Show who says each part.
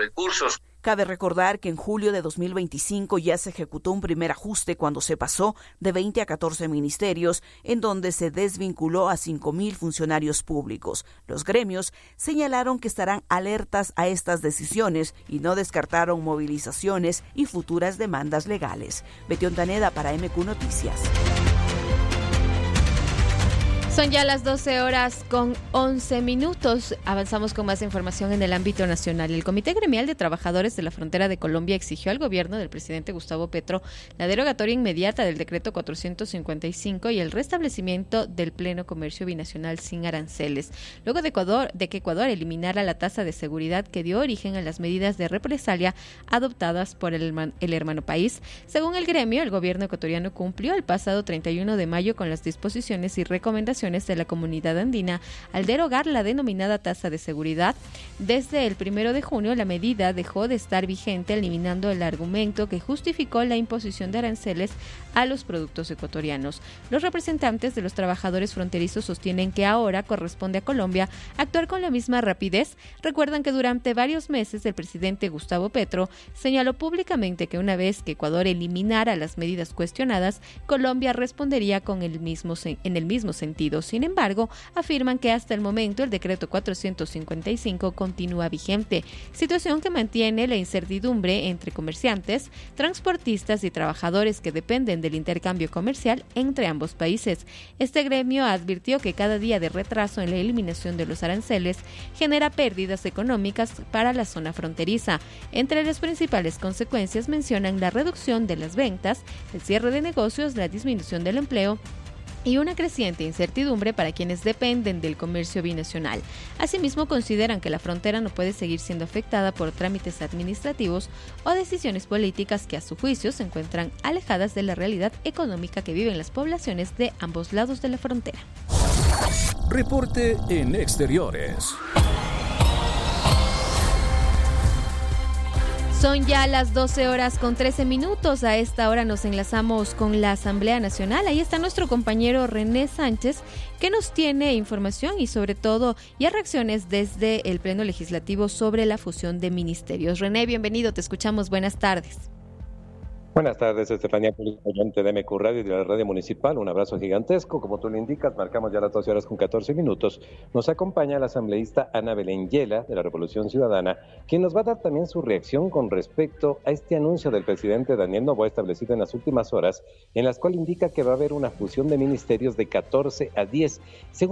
Speaker 1: recursos.
Speaker 2: Cabe recordar que en julio de 2025 ya se ejecutó un primer ajuste cuando se pasó de 20 a 14 ministerios, en donde se desvinculó a 5,000 funcionarios públicos. Los gremios señalaron que estarán alertas a estas decisiones y no descartaron movilizaciones y futuras demandas legales. Betty Ontaneda para MQ Noticias.
Speaker 3: Son ya las 12:11. Avanzamos con más información en el ámbito nacional. El Comité Gremial de Trabajadores de la Frontera de Colombia exigió al gobierno del presidente Gustavo Petro la derogatoria inmediata del decreto 455 y el restablecimiento del pleno comercio binacional sin aranceles, luego de que Ecuador eliminara la tasa de seguridad que dio origen a las medidas de represalia adoptadas por el hermano país. Según el gremio, el gobierno ecuatoriano cumplió el pasado 31 de mayo con las disposiciones y recomendaciones de la comunidad andina al derogar la denominada tasa de seguridad. Desde el 1 de junio, la medida dejó de estar vigente, eliminando el argumento que justificó la imposición de aranceles a los productos ecuatorianos. Los representantes de los trabajadores fronterizos sostienen que ahora corresponde a Colombia actuar con la misma rapidez. Recuerdan que durante varios meses el presidente Gustavo Petro señaló públicamente que una vez que Ecuador eliminara las medidas cuestionadas, Colombia respondería en el mismo sentido. Sin embargo, afirman que hasta el momento el decreto 455 continúa vigente, situación que mantiene la incertidumbre entre comerciantes, transportistas y trabajadores que dependen del intercambio comercial entre ambos países. Este gremio advirtió que cada día de retraso en la eliminación de los aranceles genera pérdidas económicas para la zona fronteriza. Entre las principales consecuencias mencionan la reducción de las ventas, el cierre de negocios, la disminución del empleo y una creciente incertidumbre para quienes dependen del comercio binacional. Asimismo, consideran que la frontera no puede seguir siendo afectada por trámites administrativos o decisiones políticas que, a su juicio, se encuentran alejadas de la realidad económica que viven las poblaciones de ambos lados de la frontera.
Speaker 4: Reporte en Exteriores.
Speaker 3: Son ya las 12:13. A esta hora nos enlazamos con la Asamblea Nacional. Ahí está nuestro compañero René Sánchez, que nos tiene información y sobre todo ya reacciones desde el Pleno Legislativo sobre la fusión de ministerios. René, bienvenido, te escuchamos. Buenas tardes.
Speaker 5: Buenas tardes, Estefanía, oyente de MQ Radio y de la radio municipal. Un abrazo gigantesco. Como tú lo indicas, marcamos ya las 12:14. Nos acompaña la asambleísta Ana Belén Yela, de la Revolución Ciudadana, quien nos va a dar también su reacción con respecto a este anuncio del presidente Daniel Noboa establecido en las últimas horas, en las cuales indica que va a haber una fusión de ministerios de 14 a 10. Según